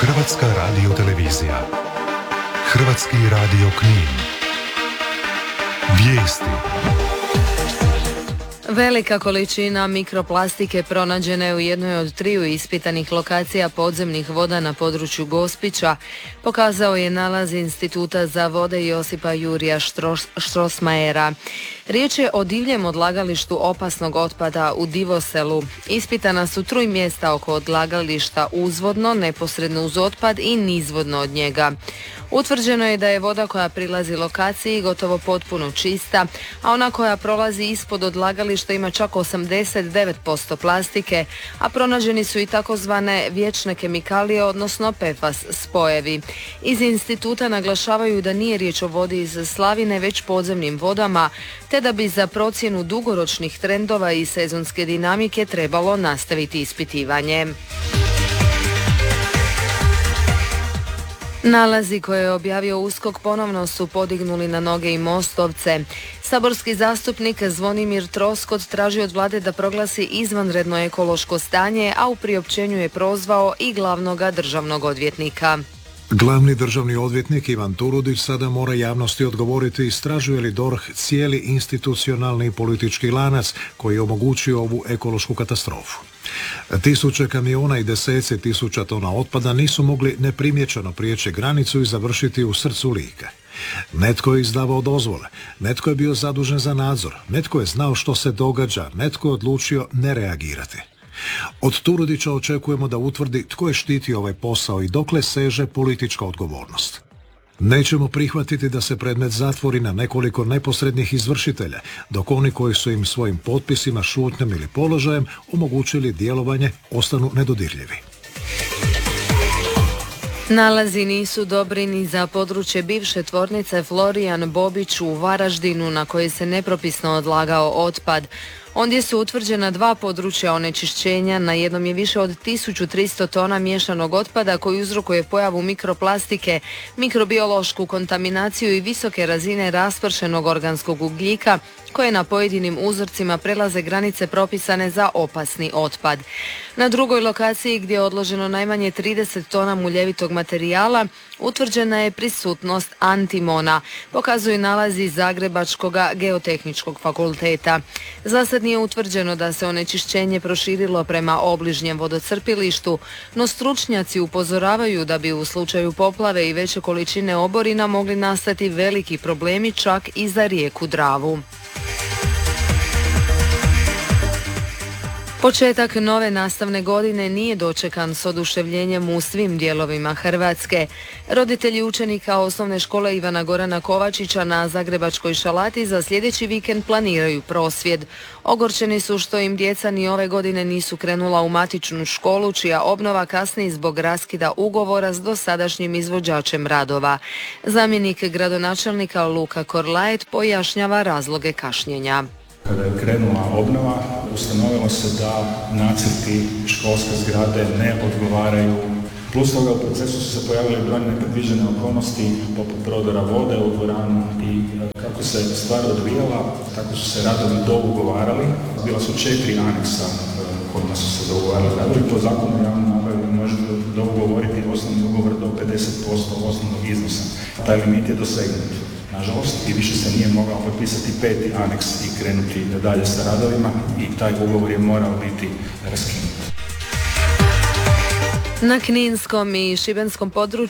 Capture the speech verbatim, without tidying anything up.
Hrvatska radiotelevizija. Hrvatski radio Knin. Vijesti. Velika količina mikroplastike pronađena je u jednoj od triju ispitanih lokacija podzemnih voda na području Gospića, pokazao je nalaz Instituta za vode Josipa Jurija Štrosmajera. Riječ je o divljem odlagalištu opasnog otpada u Divoselu. Ispitana su tri mjesta oko odlagališta uzvodno, neposredno uz otpad i nizvodno od njega. Utvrđeno je da je voda koja prilazi lokaciji gotovo potpuno čista, a ona koja prolazi ispod odlagališta ima čak osamdeset devet posto plastike, a pronađeni su i takozvane vječne kemikalije, odnosno P F A S spojevi. Iz instituta naglašavaju da nije riječ o vodi iz slavine, već podzemnim vodama, te da bi za procjenu dugoročnih trendova i sezonske dinamike trebalo nastaviti ispitivanje. Nalazi koje je objavio USKOK ponovno su podignuli na noge i Mostovce. Saborski zastupnik Zvonimir Troskot traži od vlade da proglasi izvanredno ekološko stanje, a u priopćenju je prozvao i glavnoga državnog odvjetnika. Glavni državni odvjetnik Ivan Turudić sada mora javnosti odgovoriti istražuje li D O R H cijeli institucionalni i politički lanac koji je omogućio ovu ekološku katastrofu. Tisuće kamiona i deseci tisuća tona otpada nisu mogli neprimjećeno prijeći granicu i završiti u srcu Like. Netko je izdavao dozvole, netko je bio zadužen za nadzor, netko je znao što se događa, netko je odlučio ne reagirati. Od Turudića očekujemo da utvrdi tko je štitio ovaj posao i dokle seže politička odgovornost. Nećemo prihvatiti da se predmet zatvori na nekoliko neposrednih izvršitelja, dok oni koji su im svojim potpisima, šutnjom ili položajem omogućili djelovanje ostanu nedodirljivi. Nalazi nisu dobri ni za područje bivše tvornice Florijan Bobić u Varaždinu, na koje se nepropisno odlagao otpad. Ondje su utvrđena dva područja onečišćenja, na jednom je više od tisuću tristo tona miješanog otpada koji uzrokuje pojavu mikroplastike, mikrobiološku kontaminaciju i visoke razine raspršenog organskog ugljika, koje na pojedinim uzorcima prelaze granice propisane za opasni otpad. Na drugoj lokaciji, gdje je odloženo najmanje trideset tona muljevitog materijala, utvrđena je prisutnost antimona, pokazuju nalazi Zagrebačkog geotehničkog fakulteta. Za sad nije utvrđeno da se onečišćenje proširilo prema obližnjem vodocrpilištu, no stručnjaci upozoravaju da bi u slučaju poplave i veće količine oborina mogli nastati veliki problemi čak i za rijeku Dravu. Početak nove nastavne godine nije dočekan s oduševljenjem u svim dijelovima Hrvatske. Roditelji učenika osnovne škole Ivana Gorana Kovačića na Zagrebačkoj Šalati za sljedeći vikend planiraju prosvjed. Ogorčeni su što im djeca ni ove godine nisu krenula u matičnu školu, čija obnova kasni zbog raskida ugovora s dosadašnjim izvođačem radova. Zamjenik gradonačelnika Luka Korlajet pojašnjava razloge kašnjenja. Kada je krenula obnova, ustanovilo se da nacrti školske zgrade ne odgovaraju. Plus toga u procesu su se pojavile brojne nepredviđene okolnosti poput prodora vode u dvoranu i kako se stvar odvijala, tako su se radovi dougovarali. Bila su četiri aneksa kojima su se dougovarali radovi. Po zakonu o javnoj nabavi možete dougovoriti osnovni ugovor do pedeset posto osnovnog iznosa. Taj limit je dosegnut. Nažalost, i više se nije mogao potpisati peti aneks i krenuti dalje sa radovima i taj ugovor je morao biti raskinut. Na kninskom i šibenskom području